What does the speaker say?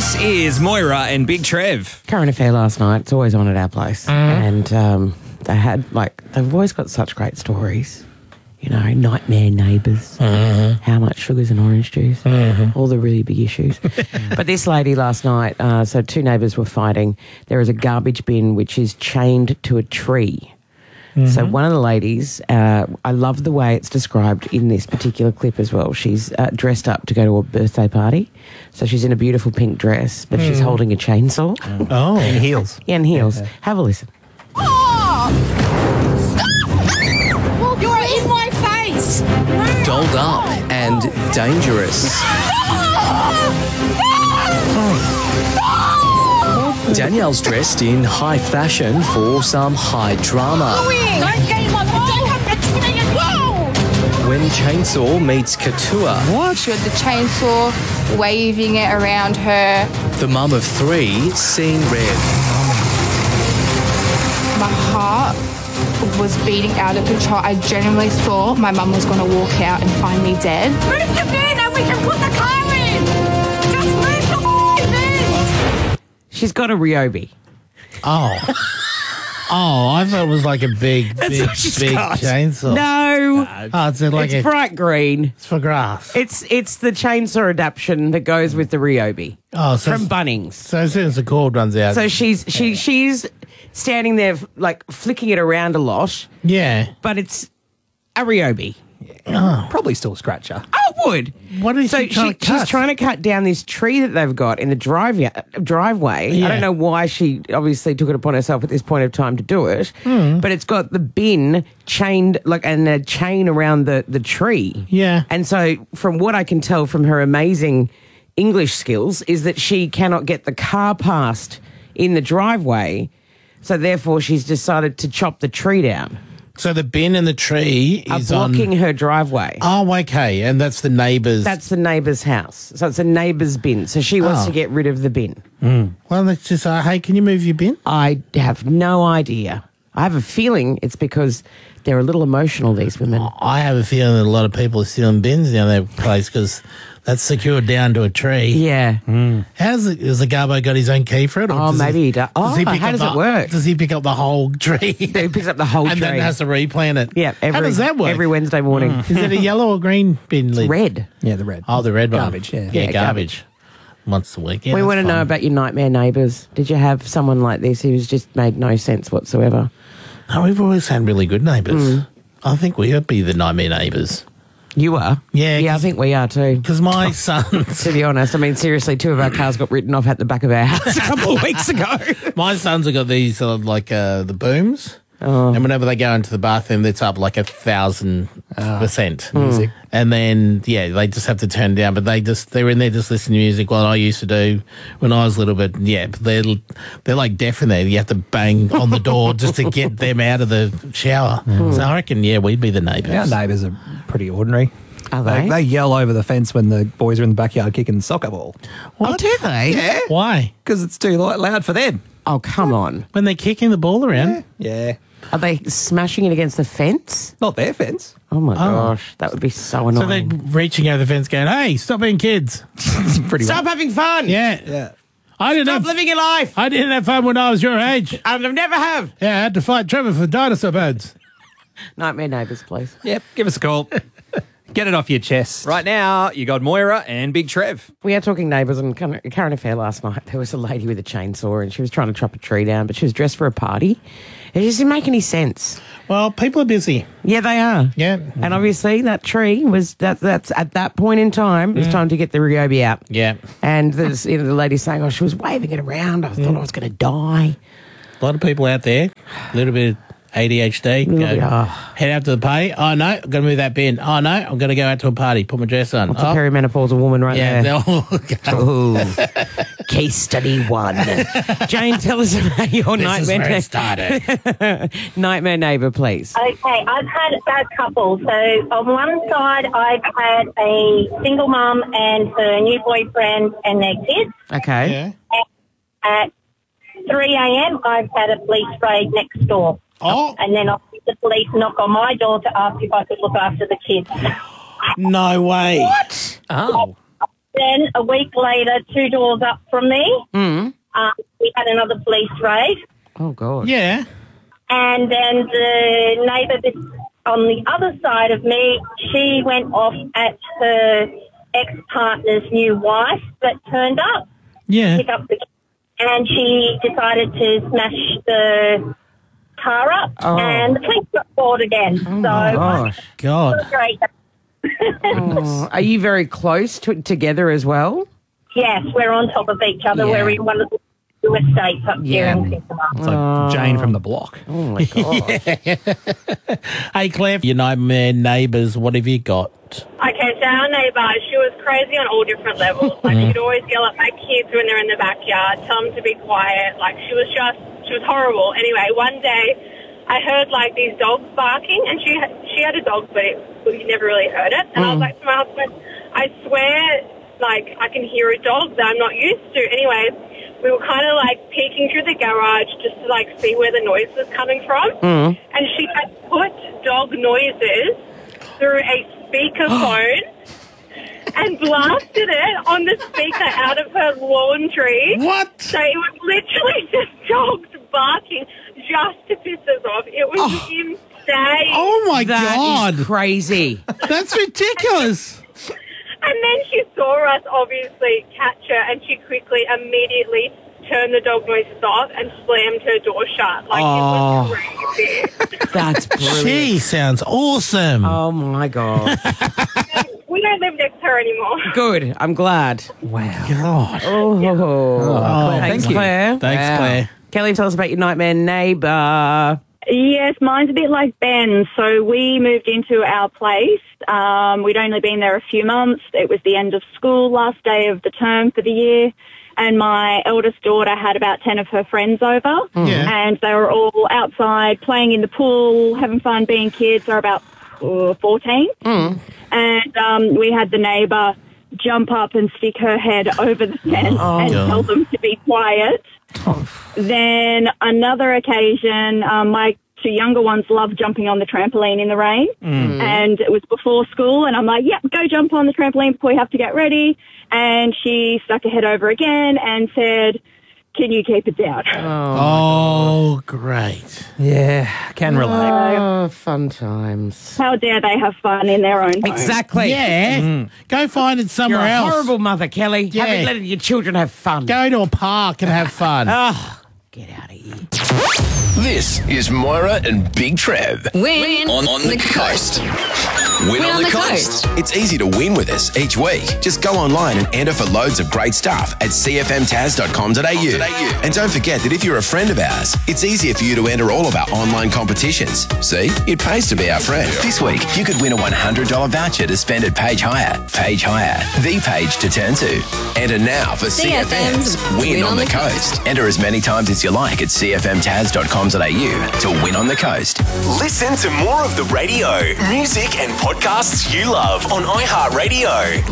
This is Moira and Big Trev. Current affair last night. It's always on at our place. And they had, they've always got such great stories. You know, nightmare neighbours, how much sugar's in orange juice, all the really big issues. But this lady last night, so two neighbours were fighting. There is a garbage bin which is chained to a tree. So one of the ladies, I love the way it's described in this particular clip as well. She's dressed up to go to a birthday party. So she's in a beautiful pink dress, but she's holding a chainsaw. Oh, in heels. Yeah, in heels. Have a listen. Oh! Stop! You're in my face! Dolled up and dangerous. Danielle's dressed in high fashion for some high drama. Don't get in my When Chainsaw meets Couture, What? She had the chainsaw waving it around her. the mum of three seeing red. My heart was beating out of control. I genuinely thought my mum was going to walk out and find me dead. Move the bin and we can put the car in! Just move the bin! She's got a Ryobi. Oh. Oh, I thought it was like a big chainsaw. No. Oh, it's Bright green. It's for grass. It's the chainsaw adaptation that goes with the Ryobi Oh, so from Bunnings. So as soon as the cord runs out. So she's standing there flicking it around a lot, yeah. but it's a Ryobi. Probably still a scratcher. Oh, it would. What is she trying to cut? She's trying to cut down this tree that they've got in the driveway. Yeah. I don't know why she obviously took it upon herself at this point of time to do it, but it's got the bin chained and a chain around the tree. Yeah. And so from what I can tell from her amazing English skills is that she cannot get the car past in the driveway, so therefore she's decided to chop the tree down. So the bin and the tree Are is blocking her driveway. Oh, okay. And that's the neighbour's. That's the neighbour's house. So it's a neighbour's bin. So she wants to get rid of the bin. Well, let's just say, hey, can you move your bin? I have no idea. I have a feeling it's because they're a little emotional, these women. I have a feeling that a lot of people are stealing bins down their place because that's secured down to a tree. Yeah. Has the Garbo got his own key for it? Or maybe he does. Oh, how does it work? Does he pick up the whole tree? He picks up the whole and tree. then has to replant it. Yeah. How does that work? Every Wednesday morning. Is it a yellow or green bin lid? Red. Yeah, the red. Oh, the red one. Garbage, yeah. Yeah, garbage. Once a week. Yeah, We that's want to know fine. about your nightmare neighbours. Did you have someone like this who's just made no sense whatsoever? No, we've always had really good neighbours. I think we would be the nightmare neighbours. You are? Yeah, Yeah, I think we are too. Because my sons, To be honest, I mean, seriously, two of our cars got written off at the back of our house a couple of weeks ago. my sons have got these the booms. And whenever they go into the bathroom, it's up like 1,000%. Music. And then, they just have to turn down. But they're in there just listening to music like I used to do when I was little. But, they're like deaf in there. You have to bang on the door just to get them out of the shower. So I reckon, we'd be the neighbours. Our neighbours are pretty ordinary. Are they? They yell over the fence when the boys are in the backyard kicking the soccer ball. Oh, do they? Yeah. Why? Because it's too loud for them. Oh, come on. When they're kicking the ball around? Yeah. Are they smashing it against the fence? Not their fence. Oh, my gosh. That would be so So they're annoying. reaching over the fence going, hey, stop being kids. Pretty Stop having fun. Yeah. Yeah. I didn't Stop have living your life. I didn't have fun when I was your age. I never have. Yeah, I had to fight Trevor for dinosaur bones. Nightmare neighbours, please. Yep. Give us a call. Get it off your chest. Right now, you got Moira and Big Trev. We are talking neighbours and current affair last night. There was a lady with a chainsaw and she was trying to chop a tree down, but she was dressed for a party. It just didn't make any sense. Well, people are busy. Yeah, they are. Yeah. And obviously that tree was, that's at that point in time, it was time to get the Ryobi out. Yeah. And there's, the lady saying, she was waving it around. I thought I was going to die. A lot of people out there, a little bit of ADHD. Head out to the party. Oh, no, I'm going to move that bin. Oh, no, I'm going to go out to a party, put my dress on. That's a perimenopausal woman right there. Yeah. Ooh. Case study 1. Jane, tell us about your This is where it started. nightmare neighbour, please. Okay, I've had a couple. So on one side, I've had a single mum and her new boyfriend and their kids. Okay. Yeah. At 3 a.m., I've had a police raid next door. Oh, And then the police knock on my door to ask if I could look after the kids. no way. What? Oh. Then a week later, 2 doors up from me, we had another police raid. Oh, God. Yeah. And then the neighbour on the other side of me, she went off at her ex-partner's new wife that turned up. Yeah. Pick up and she decided to smash the car up, and the police got called again. Oh, my gosh. God. Great. Are you very close together as well? Yes, we're on top of each other. Yeah. We're in one of the two estates up here in Kingston. It's like Jane from the block. Oh, my God. Hey, Claire, your nightmare neighbours, what have you got? Okay, so our neighbour, she was crazy on all different levels. Like, she'd always yell at my kids when they're in the backyard, tell them to be quiet. Like, she was horrible. Anyway, one day I heard, like, these dogs barking, and she had a dog, but we never really heard it. And I was like to my husband, I swear, like, I can hear a dog that I'm not used to. Anyway, we were kind of, like, peeking through the garage just to, like, see where the noise was coming from. And she had put dog noises through a speakerphone and blasted it on the speaker out of her laundry. What? So it was literally just dogs barking just to piss us off. It was insane. Oh, my God. That is crazy. That's ridiculous. And then she saw us obviously catch her, and she immediately turned the dog noises off and slammed her door shut. Like, it was crazy. That's brilliant. She sounds awesome. Oh, my God. We don't live next to her anymore. Good. I'm glad. Wow. God. Oh, Claire, thanks, thank you. Claire. Thanks, Claire. Kelly, tell us about your nightmare neighbour. Yes, mine's a bit like Ben. So we moved into our place. We'd only been there a few months. It was the end of school, last day of the term for the year. And my eldest daughter had about 10 of her friends over. Yeah. And they were all outside playing in the pool, having fun, being kids. They're about 14. And we had the neighbour jump up and stick her head over the fence and tell them to be quiet. Then another occasion, my 2 younger ones love jumping on the trampoline in the rain. And it was before school, and I'm like, yep, go jump on the trampoline before you have to get ready. And she stuck her head over again and said, can you keep it down? Oh, great. Yeah, can relate. Oh, fun times. How dare they have fun in their own home? Exactly. Yeah. Go find it You're somewhere a else. horrible mother, Kelly. Yeah. Haven't let your children have fun. Go to a park and have fun. Get out of here. This is Moira and Big Trev. Win On the coast. Win on the coast. It's easy to win with us each week. Just go online and enter for loads of great stuff at cfmtaz.com.au. And don't forget that if you're a friend of ours, it's easier for you to enter all of our online competitions. See? It pays to be our friend. This week, you could win a $100 voucher to spend at Page Hire. Page Hire, the page to turn to. Enter now for CFM's Win on the Coast. Enter as many times as you like at cfmtaz.com.au to win on the coast. Listen to more of the radio, music and podcasts you love on iHeartRadio.